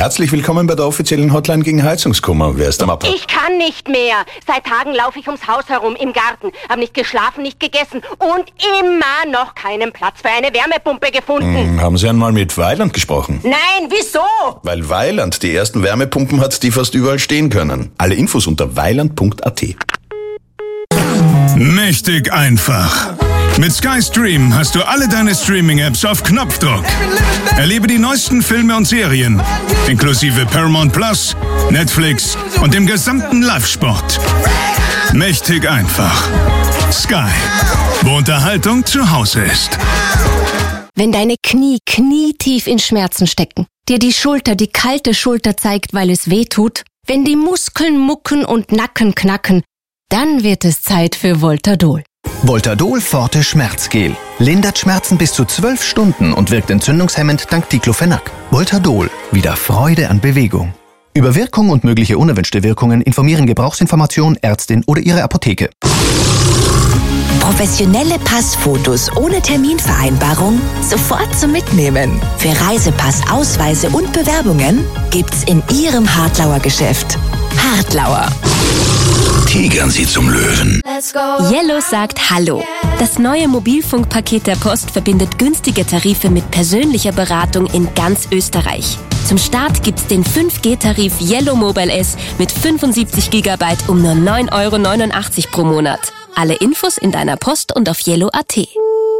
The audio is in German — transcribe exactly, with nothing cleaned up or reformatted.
Herzlich willkommen bei der offiziellen Hotline gegen Heizungskummer. Wer ist am Apparat? Ich kann nicht mehr. Seit Tagen laufe ich ums Haus herum, im Garten. Hab nicht geschlafen, nicht gegessen und immer noch keinen Platz für eine Wärmepumpe gefunden. Hm, haben Sie einmal mit Weiland gesprochen? Nein, wieso? Weil Weiland die ersten Wärmepumpen hat, die fast überall stehen können. Alle Infos unter weiland punkt a t. Mächtig einfach. Mit Sky Stream hast du alle deine Streaming-Apps auf Knopfdruck. Erlebe die neuesten Filme und Serien, inklusive Paramount Plus, Netflix und dem gesamten Live-Sport. Mächtig einfach. Sky, wo Unterhaltung zu Hause ist. Wenn deine Knie knietief in Schmerzen stecken, dir die Schulter die kalte Schulter zeigt, weil es weh tut, wenn die Muskeln mucken und Nacken knacken, dann wird es Zeit für Voltadol. Voltadol Forte Schmerzgel. Lindert Schmerzen bis zu zwölf Stunden und wirkt entzündungshemmend dank Diclofenac. Voltadol. Wieder Freude an Bewegung. Über Wirkung und mögliche unerwünschte Wirkungen informieren Gebrauchsinformation, Ärztin oder Ihre Apotheke. Professionelle Passfotos ohne Terminvereinbarung sofort zum Mitnehmen. Für Reisepass, Ausweise und Bewerbungen gibt's in Ihrem Hartlauer Geschäft. Hartlauer. Tigern Sie zum Löwen. Yellow sagt Hallo. Das neue Mobilfunkpaket der Post verbindet günstige Tarife mit persönlicher Beratung in ganz Österreich. Zum Start gibt's den fünf G Tarif Yellow Mobile S mit fünfundsiebzig Gigabyte um nur neun Euro neunundachtzig pro Monat. Alle Infos in deiner Post und auf yellow punkt a t.